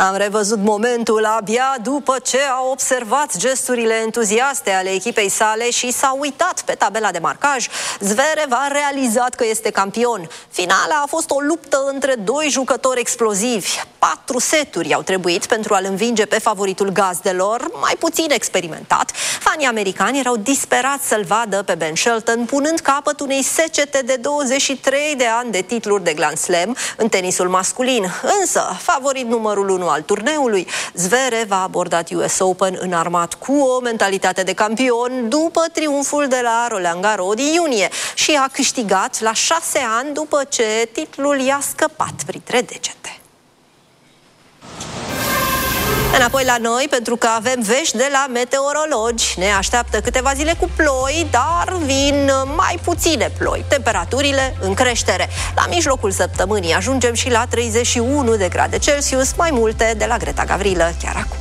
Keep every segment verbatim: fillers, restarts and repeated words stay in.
Am revăzut momentul abia după ce a observat gesturile entuziaste ale echipei sale și s-a uitat pe tabela de marcaj. Zverev a realizat că este campion. Finala a fost o luptă între doi jucători explozivi. Patru seturi au trebuit pentru a-l învinge pe favoritul gazdelor, mai puțin experimentat. Fanii americani erau disperați să-l vadă pe Ben Shelton, punând capăt unei secete de douăzeci și trei de ani de titluri de Grand Slam în tenisul masculin. Însă, favorit numărul unu al turneului, Zverev a abordat U S Open înarmat cu o mentalitate de campion după triumful de la Roland Garros din iunie și a câștigat la șase ani după ce titlul i-a scăpat printre degete. Înapoi la noi, pentru că avem vești de la meteorologi. Ne așteaptă câteva zile cu ploi, dar vin mai puține ploi. Temperaturile în creștere. La mijlocul săptămânii ajungem și la treizeci și unu de grade Celsius, mai multe de la Greta Gavrilă chiar acum.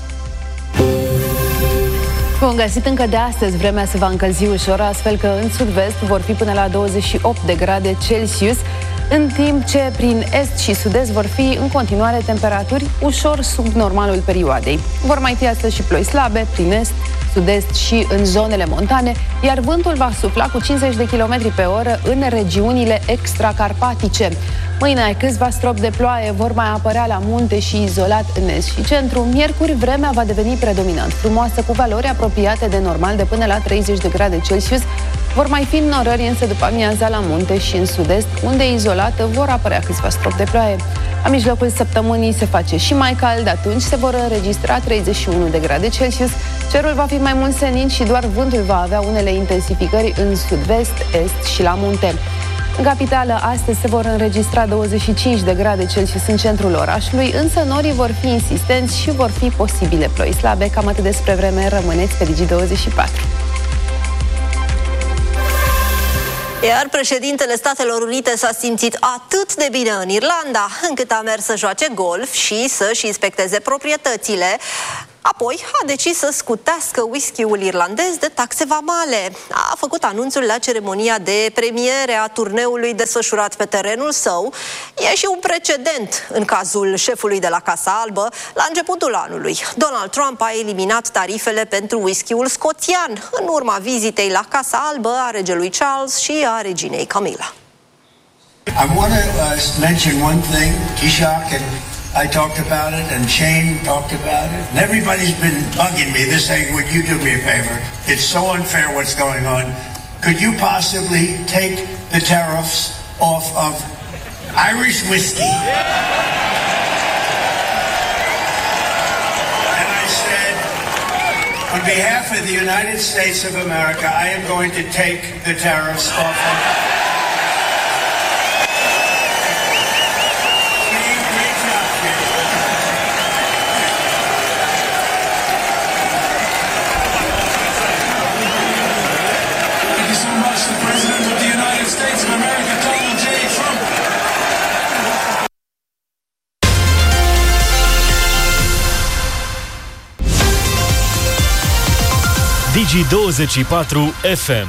Bun găsit, încă de astăzi vremea se va încălzi ușor, astfel că în sud-vest vor fi până la douăzeci și opt de grade Celsius, în timp ce prin est și sud-est vor fi în continuare temperaturi ușor sub normalul perioadei. Vor mai fi astăzi și ploi slabe prin est, sud-est și în zonele montane, iar vântul va sufla cu cincizeci de kilometri pe oră în regiunile extracarpatice. Mâine câțiva stropi de ploaie vor mai apărea la munte și izolat în est și centru. Miercuri vremea va deveni predominant frumoasă, cu valori apropiate de normal de până la treizeci de grade Celsius. Vor mai fi înnorări însă după amiaza la munte și în sud-est, unde izolată vor apărea câțiva stropi de ploaie. La mijlocul săptămânii se face și mai cald, atunci se vor înregistra treizeci și unu de grade Celsius. Cerul va fi mai mult senin și doar vântul va avea unele intensificări în sud-vest, est și la munte. În capitală, astăzi se vor înregistra douăzeci și cinci de grade Celsius în centrul orașului, însă norii vor fi insistenți și vor fi posibile ploi slabe. Cam atât despre vreme, rămâneți pe Digi douăzeci și patru. Iar președintele Statelor Unite s-a simțit atât de bine în Irlanda, încât a mers să joace golf și să-și inspecteze proprietățile. Apoi a decis să scutească whisky-ul irlandez de taxe vamale. A făcut anunțul la ceremonia de premiere a turneului desfășurat pe terenul său. E și un precedent în cazul șefului de la Casa Albă. La începutul anului, Donald Trump a eliminat tarifele pentru whisky-ul scoțian în urma vizitei la Casa Albă a regelui Charles și a reginei Camilla. I want to uh, mention one thing, Taoiseach, and I talked about it, and Shane talked about it, and everybody's been bugging me. They're saying, would you do me a favor? It's so unfair what's going on. Could you possibly take the tariffs off of Irish whiskey? And I said, on behalf of the United States of America, I am going to take the tariffs off of Digi douăzeci și patru F M.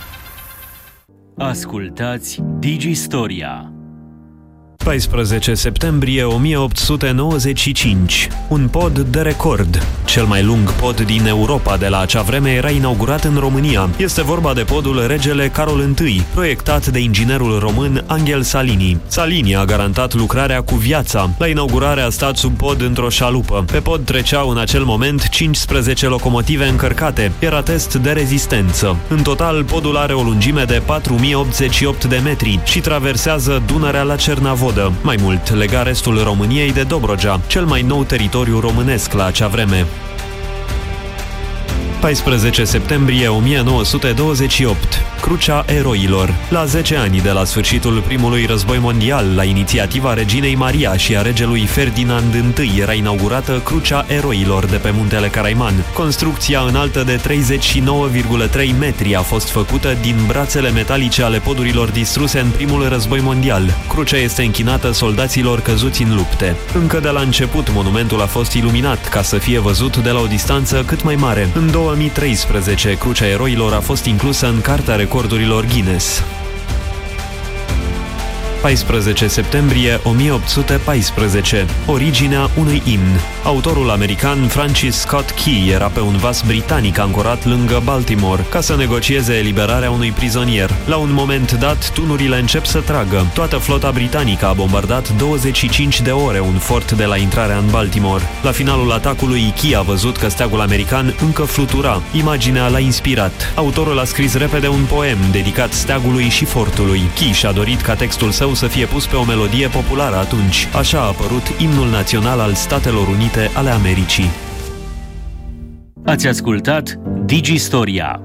Ascultați Digi Storia. paisprezece septembrie o mie opt sute nouăzeci și cinci. Un pod de record. Cel mai lung pod din Europa de la acea vreme era inaugurat în România. Este vorba de podul Regele Carol I, proiectat de inginerul român Angel Salini. Salini a garantat lucrarea cu viața. La inaugurare a stat sub pod într-o șalupă. Pe pod treceau în acel moment cincisprezece locomotive încărcate. Era test de rezistență. În total, podul are o lungime de patru mii optzeci și opt de metri și traversează Dunărea la Cernavodă. Mai mult, lega restul României de Dobrogea, cel mai nou teritoriu românesc la acea vreme. paisprezece septembrie o mie nouă sute douăzeci și opt. Crucea Eroilor. La zece ani de la sfârșitul primului război mondial, la inițiativa reginei Maria și a regelui Ferdinand I, era inaugurată Crucea Eroilor de pe muntele Caraiman. Construcția înaltă de treizeci și nouă virgulă trei metri a fost făcută din brațele metalice ale podurilor distruse în primul război mondial. Crucea este închinată soldaților căzuți în lupte. Încă de la început, monumentul a fost iluminat ca să fie văzut de la o distanță cât mai mare. În două mii treisprezece, Crucea Eroilor a fost inclusă în Cartea Recordurilor Guinness. paisprezece septembrie o mie opt sute paisprezece. Originea unui imn. Autorul american Francis Scott Key era pe un vas britanic ancorat lângă Baltimore ca să negocieze eliberarea unui prizonier. La un moment dat, tunurile încep să tragă. Toată flota britanică a bombardat douăzeci și cinci de ore un fort de la intrarea în Baltimore. La finalul atacului, Key a văzut că steagul american încă flutura. Imaginea l-a inspirat. Autorul a scris repede un poem dedicat steagului și fortului. Key și-a dorit ca textul său să fie pus pe o melodie populară atunci. Așa a apărut imnul național al Statelor Unite ale Americii. Ați ascultat Digistoria.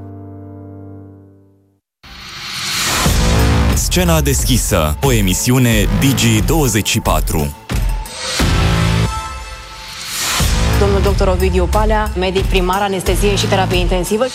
Scena deschisă, o emisiune Digi douăzeci și patru. Domnul doctor Ovidiu Palea, medic primar, anestezie și terapie intensivă.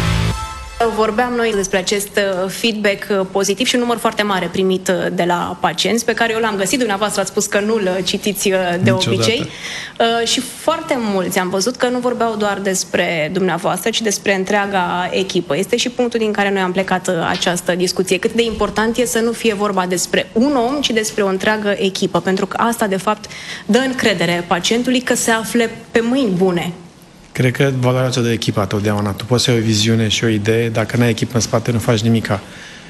Vorbeam noi despre acest feedback pozitiv și un număr foarte mare primit de la pacienți, pe care eu l-am găsit, dumneavoastră ați spus că nu-l citiți de Niciodată. obicei. Și foarte mulți am văzut că nu vorbeau doar despre dumneavoastră, ci despre întreaga echipă. Este și punctul din care noi am plecat această discuție. Cât de important e să nu fie vorba despre un om, ci despre o întreagă echipă, pentru că asta, de fapt, dă încredere pacientului că se afle pe mâini bune. Cred că valoarea cea de echipă totdeauna. Tu poți să ai o viziune și o idee, dacă n-ai echipă în spate, nu faci nimica.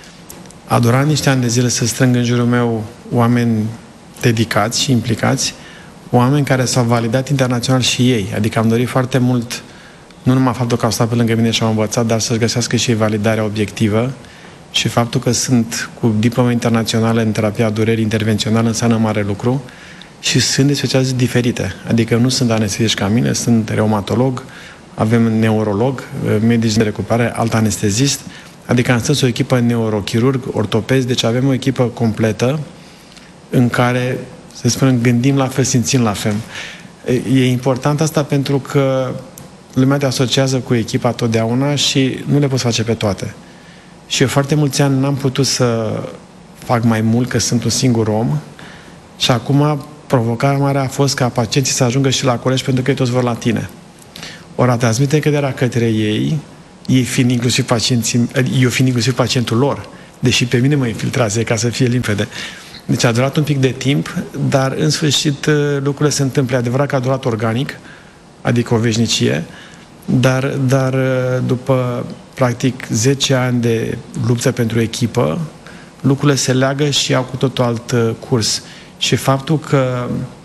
A durat niște ani de zile să strâng în jurul meu oameni dedicați și implicați, oameni care s-au validat internațional și ei. Adică am dorit foarte mult, nu numai faptul că au stat pe lângă mine și au învățat, dar să-și găsească și ei validarea obiectivă și faptul că sunt cu diplome internaționale în terapia durerii intervențională înseamnă mare lucru. Și sunt de specialități diferite. Adică nu sunt anesteziști ca mine, sunt reumatolog, avem neurolog, medici de recuperare, alt anestezist. Adică am strâns o echipă neurochirurg, ortopezi, deci avem o echipă completă în care, să spunem, gândim la fel, simțim la fel. E important asta pentru că lumea te asociază cu echipa totdeauna și nu le poți face pe toate. Și eu foarte mulți ani n-am putut să fac mai mult, că sunt un singur om, și acum provocarea mare a fost ca pacienții să ajungă și la colegi pentru că ei toți vor la tine. Ori a transmite încrederea către ei, ei fiind inclusiv pacienții, eu fiind inclusiv pacientul lor, deși pe mine mă infiltrase ca să fie limpede. Deci a durat un pic de timp, dar în sfârșit lucrurile se întâmplă. E adevărat că a durat organic, adică o veșnicie, dar, dar după practic zece ani de luptă pentru echipă, lucrurile se leagă și au cu totul alt curs. Și faptul că,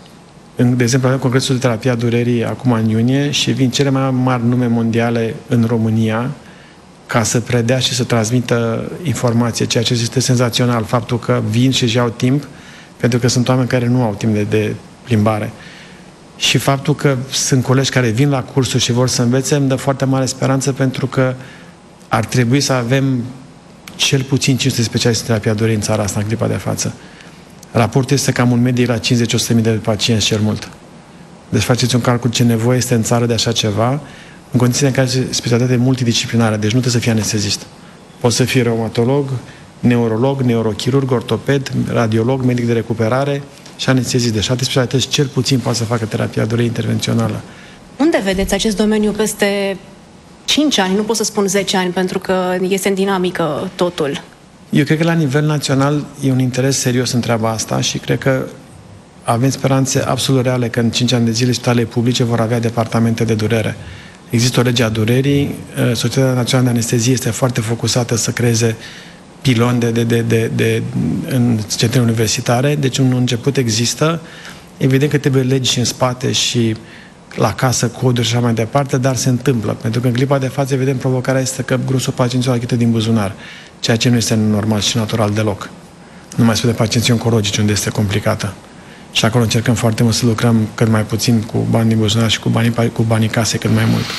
de exemplu, avem Congresul de Terapie a Durerii acum în iunie și vin cele mai mari nume mondiale în România ca să predea și să transmită informație, ceea ce este senzațional, faptul că vin și își iau timp, pentru că sunt oameni care nu au timp de, de plimbare. Și faptul că sunt colegi care vin la cursuri și vor să învețe, îmi dă foarte mare speranță, pentru că ar trebui să avem cel puțin cinci sute specialiști în terapia durerii în țara asta, în clipa de față. Raportul este cam un medic la cincizeci la o sută de mii de pacienți cel mult. Deci faceți un calcul ce nevoie este în țară de așa ceva, în condițiile în care este specialitate multidisciplinară, deci nu trebuie să fii anestezist. Poți să fii reumatolog, neurolog, neurochirurg, ortoped, radiolog, medic de recuperare și anestezist. De șapte specialități cel puțin poate să facă terapia durerii intervențională. Unde vedeți acest domeniu peste cinci ani? Nu pot să spun zece ani, pentru că este în dinamică totul. Eu cred că la nivel național e un interes serios în treaba asta și cred că avem speranțe absolut reale că în cinci ani de zile spitalele publice vor avea departamente de durere. Există o lege a durerii, Societatea Națională de Anestezie este foarte focusată să creeze piloni de, de, de, de, de, în centre universitare, deci un început există. Evident că trebuie legi și în spate și la casă, coduri și așa mai departe, dar se întâmplă. Pentru că în clipa de față, vedem, provocarea este că grusul pacienților achită din buzunar, ceea ce nu este normal și natural deloc. Nu mai spune de pacienții oncologici, unde este complicată. Și acolo încercăm foarte mult să lucrăm cât mai puțin cu bani din buzunar și cu banii, cu banii case cât mai mult.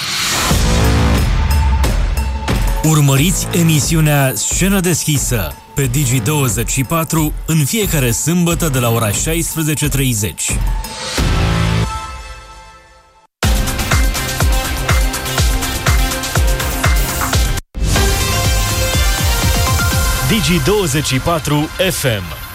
Urmăriți emisiunea Scenă deschisă pe Digi douăzeci și patru în fiecare sâmbătă de la ora șaisprezece treizeci. Digi douăzeci și patru F M